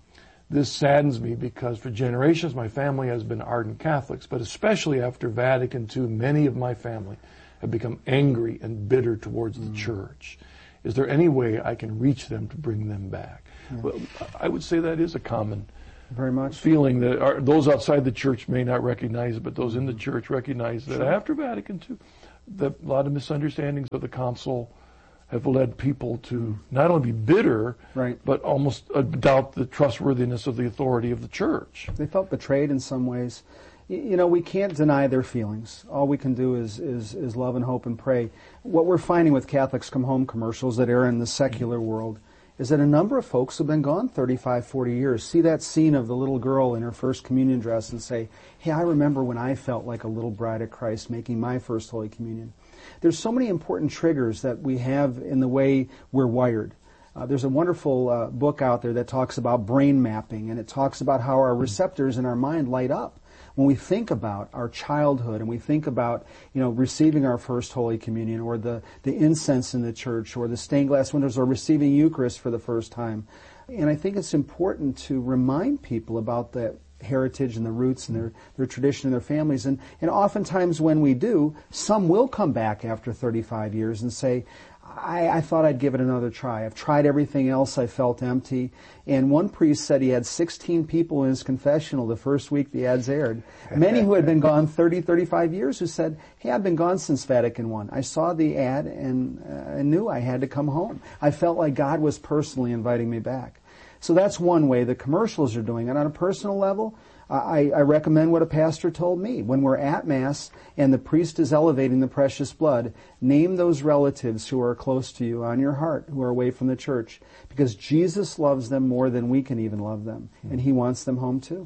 [SPEAKER 2] this saddens me because for generations my family has been ardent Catholics, but especially after Vatican Two, many of my family have become angry and bitter towards mm. the church. Is there any way I can reach them to bring them back? Yeah. Well, I would say that is a common
[SPEAKER 1] Very much.
[SPEAKER 2] feeling that are, those outside the church may not recognize it, but those in the church recognize that sure. after Vatican Two, the, a lot of misunderstandings of the council have led people to not only be bitter,
[SPEAKER 1] right.
[SPEAKER 2] but almost uh, doubt the trustworthiness of the authority of the church.
[SPEAKER 1] They felt betrayed in some ways. You know, we can't deny their feelings. All we can do is, is, is love and hope and pray. What we're finding with Catholics Come Home commercials that air in the secular world is that a number of folks have been gone thirty-five, forty years. See that scene of the little girl in her first communion dress and say, hey, I remember when I felt like a little bride of Christ making my first Holy Communion. There's so many important triggers that we have in the way we're wired. Uh, there's a wonderful uh, book out there that talks about brain mapping, and it talks about how our receptors in our mind light up when we think about our childhood and we think about, you know, receiving our first Holy Communion or the, the incense in the church or the stained glass windows or receiving Eucharist for the first time. And I think it's important to remind people about that heritage and the roots and their, their tradition and their families. And, and oftentimes when we do, some will come back after thirty-five years and say, I, I thought I'd give it another try. I've tried everything else. I felt empty. And one priest said he had sixteen people in his confessional the first week the ads aired. Many who had been gone thirty, thirty-five years who said, hey, I've been gone since Vatican One. I saw the ad and uh, I knew I had to come home. I felt like God was personally inviting me back. So that's one way the commercials are doing. And on a personal level, I, I recommend what a pastor told me. When we're at Mass and the priest is elevating the precious blood, name those relatives who are close to you on your heart, who are away from the church, because Jesus loves them more than we can even love them, and He wants them home too.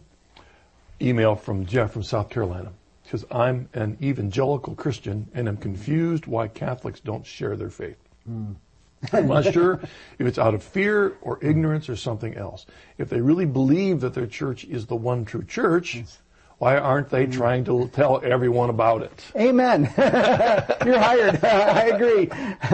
[SPEAKER 2] Email from Jeff from South Carolina. He says, I'm an evangelical Christian and am confused why Catholics don't share their faith. Mm. I'm not sure if it's out of fear or ignorance or something else. If they really believe that their church is the one true church, why aren't they trying to tell everyone about it?
[SPEAKER 1] Amen. You're hired. I agree.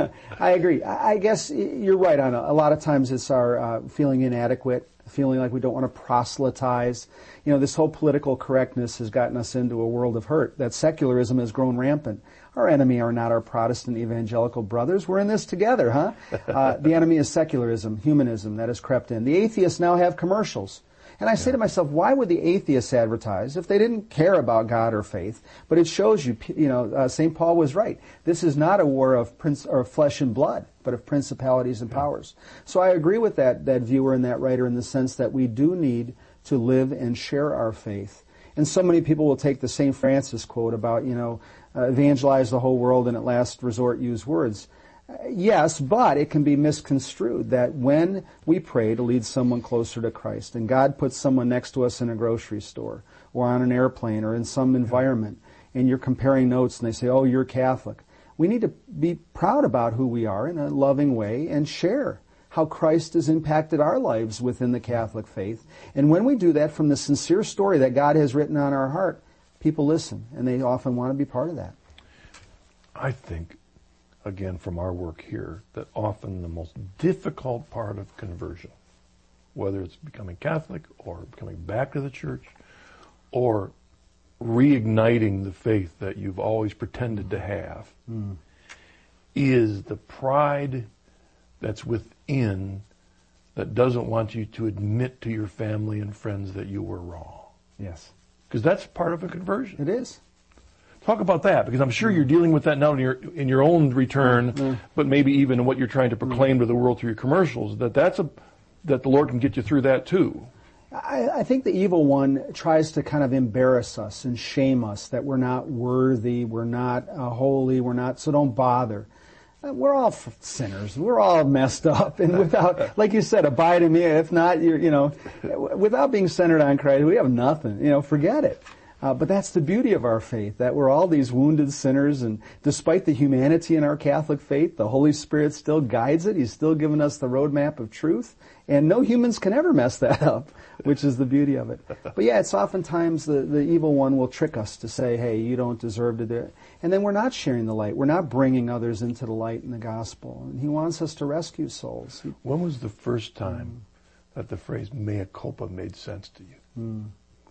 [SPEAKER 1] I agree. I guess you're right on. A lot of times it's our uh, feeling inadequate, feeling like we don't want to proselytize. You know, this whole political correctness has gotten us into a world of hurt. That secularism has grown rampant. Our enemy are not our Protestant evangelical brothers. We're in this together, huh? Uh, the enemy is secularism, humanism that has crept in. The atheists now have commercials. And I say to myself, why would the atheists advertise if they didn't care about God or faith? But it shows you, you know, uh, Saint Paul was right. This is not a war of prince or flesh and blood, but of principalities and powers. So I agree with that, that viewer and that writer in the sense that we do need to live and share our faith. And so many people will take the Saint Francis quote about, you know, uh, evangelize the whole world and at last resort use words. Uh, yes, but it can be misconstrued that when we pray to lead someone closer to Christ and God puts someone next to us in a grocery store or on an airplane or in some environment and you're comparing notes and they say, oh, you're Catholic. We need to be proud about who we are in a loving way and share how Christ has impacted our lives within the Catholic faith. And when we do that from the sincere story that God has written on our heart, people listen, and they often want to be part of that.
[SPEAKER 2] I think, again, from our work here, that often the most difficult part of conversion, whether it's becoming Catholic or coming back to the church or reigniting the faith that you've always pretended to have, mm. is the pride that's within that doesn't want you to admit to your family and friends that you were wrong.
[SPEAKER 1] Yes.
[SPEAKER 2] Because that's part of a conversion.
[SPEAKER 1] It is.
[SPEAKER 2] Talk about that, because I'm sure you're dealing with that now in your in your own return, mm. but maybe even in what you're trying to proclaim mm. to the world through your commercials, that that's a that the Lord can get you through that too.
[SPEAKER 1] I, I think the evil one tries to kind of embarrass us and shame us that we're not worthy, we're not uh, holy, we're not, so don't bother. We're all sinners. We're all messed up. And without, like you said, abide in me. If not, you're, you know, without being centered on Christ, we have nothing. You know, forget it. Uh, but that's the beauty of our faith, that we're all these wounded sinners, and despite the humanity in our Catholic faith, the Holy Spirit still guides it. He's still given us the roadmap of truth, and no humans can ever mess that up, which is the beauty of it. But yeah, it's oftentimes the, the evil one will trick us to say, hey, you don't deserve to do it. And then we're not sharing the light. We're not bringing others into the light in the gospel. And He wants us to rescue souls.
[SPEAKER 2] When was the first time that the phrase mea culpa made sense to you. Mm.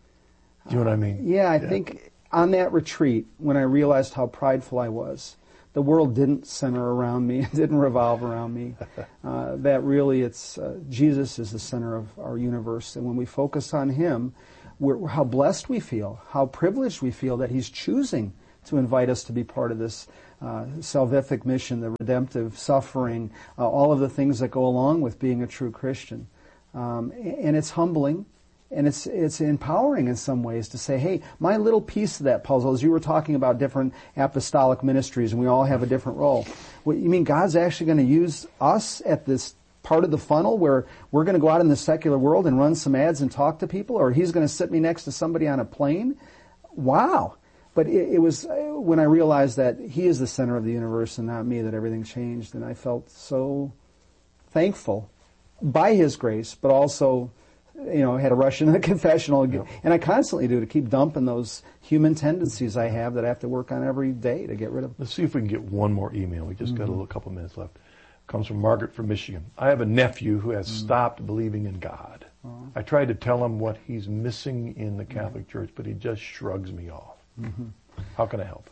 [SPEAKER 2] Do you know what I mean?
[SPEAKER 1] Yeah, I yeah. think on that retreat, when I realized how prideful I was, the world didn't center around me, it didn't revolve around me. Uh, that really, it's uh, Jesus is the center of our universe, and when we focus on Him, we're, how blessed we feel, how privileged we feel that He's choosing to invite us to be part of this uh, salvific mission, the redemptive suffering, uh, all of the things that go along with being a true Christian. Um, and it's humbling. And it's it's empowering in some ways to say, hey, my little piece of that puzzle, as you were talking about different apostolic ministries, and we all have a different role. What, you mean God's actually going to use us at this part of the funnel where we're going to go out in the secular world and run some ads and talk to people, or He's going to sit me next to somebody on a plane? Wow. But it, it was when I realized that He is the center of the universe and not me that everything changed, and I felt so thankful by His grace, but also, you know, had a rush into the confessional, yep. and I constantly do to keep dumping those human tendencies I have that I have to work on every day to get rid of.
[SPEAKER 2] Let's see if we can get one more email. We just mm-hmm. got a little couple minutes left. It comes from Margaret from Michigan. I have a nephew who has mm-hmm. stopped believing in God. Uh-huh. I tried to tell him what he's missing in the Catholic mm-hmm. Church, but he just shrugs me off. Mm-hmm. How can I help?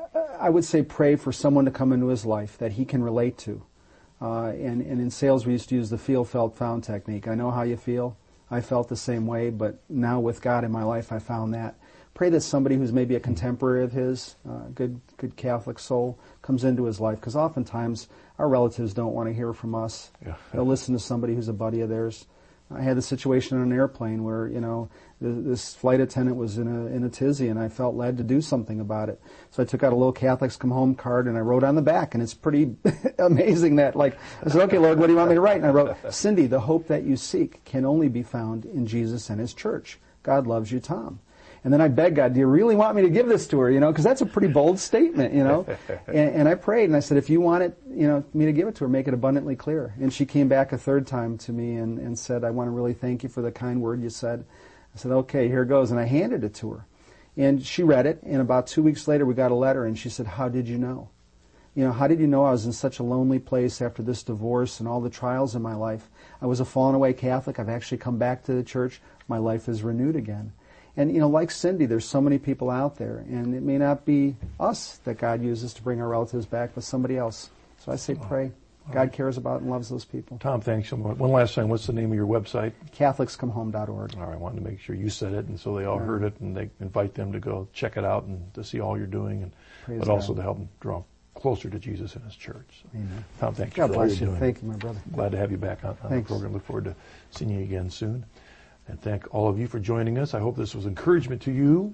[SPEAKER 1] I would say pray for someone to come into his life that he can relate to. Uh, and, and in sales we used to use the feel, felt, found technique. I know how you feel. I felt the same way, but now with God in my life, I found that. Pray that somebody who's maybe a contemporary of his, uh, good good Catholic soul, comes into his life, because oftentimes our relatives don't want to hear from us. Yeah. They'll listen to somebody who's a buddy of theirs. I had the situation on an airplane where, you know, this flight attendant was in a in a tizzy, and I felt led to do something about it. So I took out a little Catholics Come Home card, and I wrote on the back, and it's pretty amazing that, like, I said, okay, Lord, what do you want me to write? And I wrote, Cindy, the hope that you seek can only be found in Jesus and His church. God loves you, Tom. And then I begged God, do you really want me to give this to her? You know, because that's a pretty bold statement, you know. and, and I prayed, and I said, if you want it, you know, me to give it to her, make it abundantly clear. And she came back a third time to me and, and said, I want to really thank you for the kind word you said. I said, okay, here goes. And I handed it to her. And she read it, and about two weeks later we got a letter, and she said, how did you know? You know, how did you know I was in such a lonely place after this divorce and all the trials in my life? I was a fallen away Catholic. I've actually come back to the church. My life is renewed again. And, you know, like Cindy, there's so many people out there, and it may not be us that God uses to bring our relatives back, but somebody else. So I say pray. God cares about and loves those people.
[SPEAKER 2] Tom, thanks so much. One last time, what's the name of your website?
[SPEAKER 1] Catholics Come Home dot org.
[SPEAKER 2] All right, I wanted to make sure you said it, and so they all yeah. heard it, and they invite them to go check it out and to see all you're doing, and Praise but God. Also to help them draw closer to Jesus and His church. So, Amen. Tom, thank you
[SPEAKER 1] God
[SPEAKER 2] for all
[SPEAKER 1] bless
[SPEAKER 2] you're
[SPEAKER 1] you.
[SPEAKER 2] doing.
[SPEAKER 1] Thank you, my brother.
[SPEAKER 2] Glad to have you back on, on the program. Look forward to seeing you again soon. And thank all of you for joining us. I hope this was encouragement to you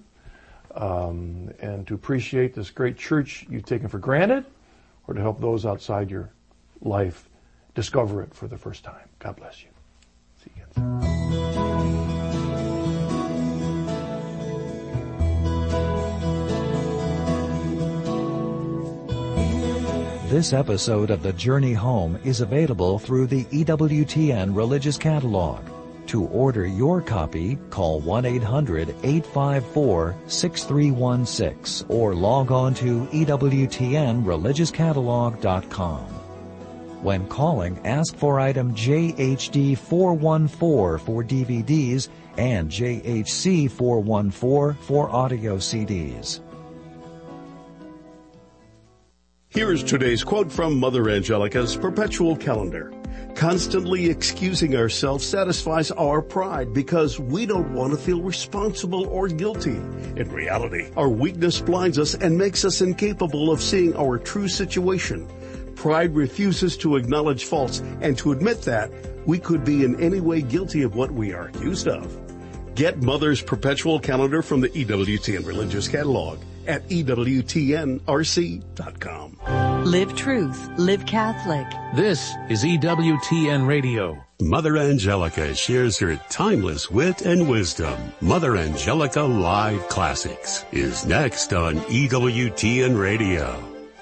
[SPEAKER 2] um, and to appreciate this great church you've taken for granted, or to help those outside your life discover it for the first time. God bless you. See you again
[SPEAKER 9] soon. This episode of The Journey Home is available through the E W T N Religious Catalog. To order your copy, call one eight hundred eight five four six three one six or log on to E W T N religious catalog dot com. When calling, ask for item J H D four one four for D V Ds and J H C four one four for audio C Ds.
[SPEAKER 10] Here is today's quote from Mother Angelica's Perpetual Calendar. Constantly excusing ourselves satisfies our pride because we don't want to feel responsible or guilty. In reality, our weakness blinds us and makes us incapable of seeing our true situation. Pride refuses to acknowledge faults and to admit that we could be in any way guilty of what we are accused of. Get Mother's Perpetual Calendar from the E W T N Religious Catalog at E W T N R C dot com.
[SPEAKER 11] Live truth. Live Catholic.
[SPEAKER 12] This is E W T N Radio.
[SPEAKER 10] Mother Angelica shares her timeless wit and wisdom. Mother Angelica Live Classics is next on E W T N Radio.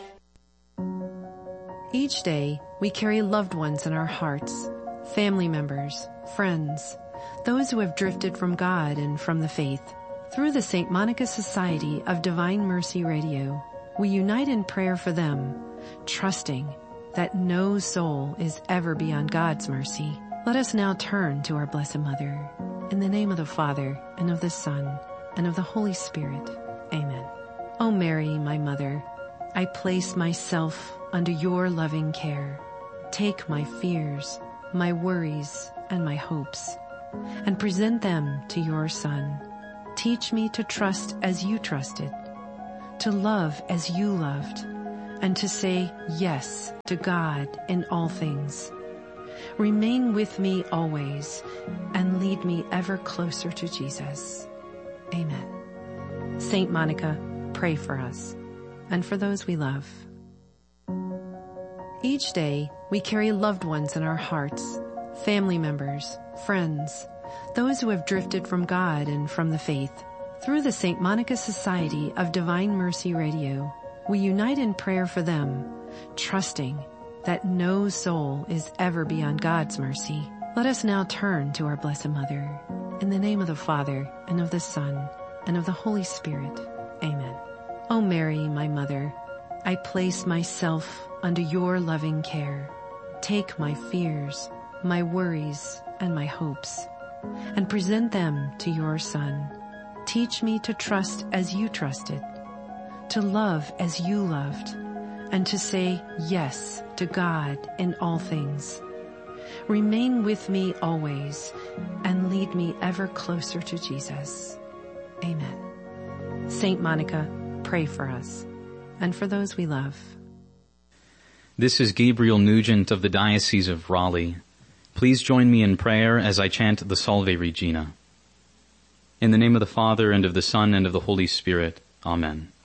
[SPEAKER 13] Each day, we carry loved ones in our hearts, family members, friends, those who have drifted from God and from the faith. Through the Saint Monica Society of Divine Mercy Radio, we unite in prayer for them, trusting that no soul is ever beyond God's mercy. Let us now turn to our Blessed Mother. In the name of the Father, and of the Son, and of the Holy Spirit. Amen. O Mary, my Mother, I place myself under your loving care. Take my fears, my worries, and my hopes, and present them to your Son. Teach me to trust as you trusted, to love as you loved, and to say yes to God in all things. Remain with me always, and lead me ever closer to Jesus. Amen. Saint Monica, pray for us, and for those we love. Each day, we carry loved ones in our hearts, family members, friends, those who have drifted from God and from the faith. Through the Saint Monica Society of Divine Mercy Radio, we unite in prayer for them, trusting that no soul is ever beyond God's mercy. Let us now turn to our Blessed Mother. In the name of the Father, and of the Son, and of the Holy Spirit. Amen. O Mary, my Mother, I place myself under your loving care. Take my fears, my worries, and my hopes, and present them to your Son. Teach me to trust as you trusted, to love as you loved, and to say yes to God in all things. Remain with me always, and lead me ever closer to Jesus. Amen. Saint Monica, pray for us, and for those we love.
[SPEAKER 14] This is Gabriel Nugent of the Diocese of Raleigh. Please join me in prayer as I chant the Salve Regina. In the name of the Father, and of the Son, and of the Holy Spirit. Amen.